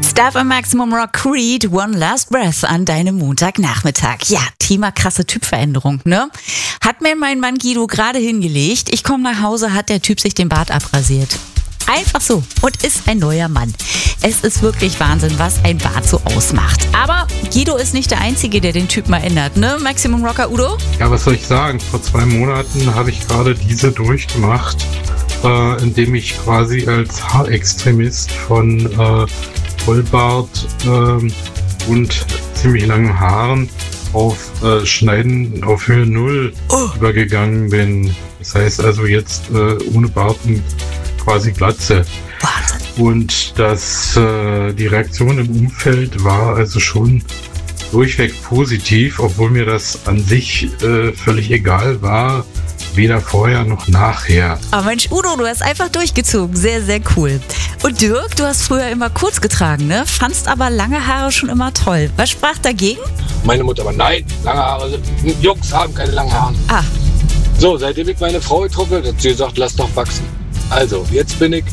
Stuff im Maximum Rock Creed, One Last Breath an deinem Montagnachmittag. Ja, Thema krasse Typveränderung, ne? Hat mir mein Mann Guido gerade hingelegt. Ich komme nach Hause, hat der Typ sich den Bart abrasiert. Einfach so und ist ein neuer Mann. Es ist wirklich Wahnsinn, was ein Bart so ausmacht. Aber Guido ist nicht der Einzige, der den Typ mal ändert, ne? Maximum Rocker Udo? Ja, was soll ich sagen? Vor 2 Monaten habe ich gerade diese durchgemacht, indem ich quasi als Haarextremist von Vollbart und ziemlich langen Haaren auf Schneiden auf Höhe 0 übergegangen bin. Das heißt also jetzt ohne Bart und quasi Glatze. Wahnsinn. Und die Reaktion im Umfeld war also schon durchweg positiv, obwohl mir das an sich völlig egal war. Weder vorher noch nachher. Aber Mensch, Udo, du hast einfach durchgezogen. Sehr, sehr cool. Und Dirk, du hast früher immer kurz getragen, ne? Fandst aber lange Haare schon immer toll. Was sprach dagegen? Meine Mutter aber, nein, lange Haare, Jungs haben keine langen Haare. Ah. So, seitdem ich meine Frau getroffen habe, hat sie gesagt, lass doch wachsen. Also, jetzt bin ich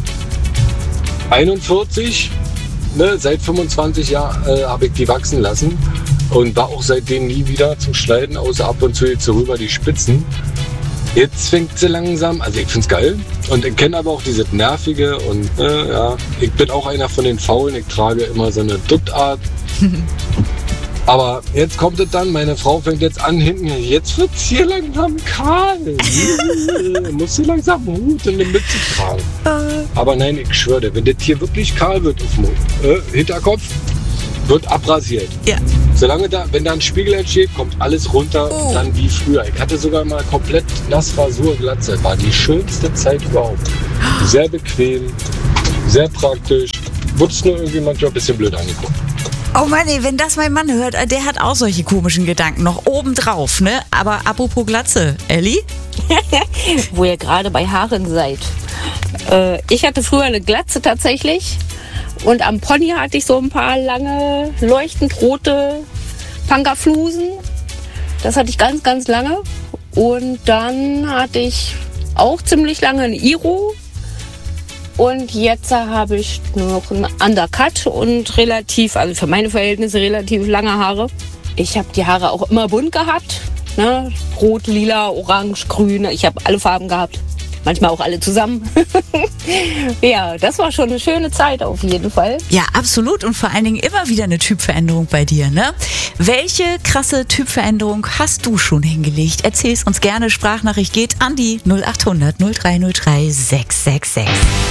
41, ne? Seit 25 Jahren habe ich die wachsen lassen und war auch seitdem nie wieder zum Schneiden, außer ab und zu jetzt so rüber die Spitzen. Jetzt fängt sie langsam, also ich find's geil und ich kenne aber auch dieses Nervige und ja, ich bin auch einer von den Faulen, ich trage immer so eine Duttart. Aber jetzt kommt es dann, meine Frau fängt jetzt an hinten, jetzt wird's hier langsam kahl. Muss sie langsam Hut und eine Mütze tragen. Aber nein, ich schwöre dir, wenn das hier wirklich kahl wird auf dem Hinterkopf, wird abrasiert. Ja. Solange wenn da ein Spiegel entsteht, kommt alles runter, dann wie früher. Ich hatte sogar mal komplett Nassrasur Glatze. War die schönste Zeit überhaupt. Sehr bequem, sehr praktisch. Wurdest nur irgendwie manchmal ein bisschen blöd angeguckt. Oh Mann, ey, wenn das mein Mann hört, der hat auch solche komischen Gedanken noch obendrauf, ne? Aber apropos Glatze, Elli? Wo ihr gerade bei Haaren seid. Ich hatte früher eine Glatze tatsächlich. Und am Pony hatte ich so ein paar lange, leuchtend rote Pangaflusen. Das hatte ich ganz, ganz lange. Und dann hatte ich auch ziemlich lange ein Iro. Und jetzt habe ich nur noch einen Undercut und also für meine Verhältnisse relativ lange Haare. Ich habe die Haare auch immer bunt gehabt. Ne? Rot, lila, orange, grün. Ich habe alle Farben gehabt. Manchmal auch alle zusammen. Ja, das war schon eine schöne Zeit auf jeden Fall. Ja, absolut. Und vor allen Dingen immer wieder eine Typveränderung bei dir, ne? Welche krasse Typveränderung hast du schon hingelegt? Erzähl's uns gerne. Sprachnachricht geht an die 0800 0303 666.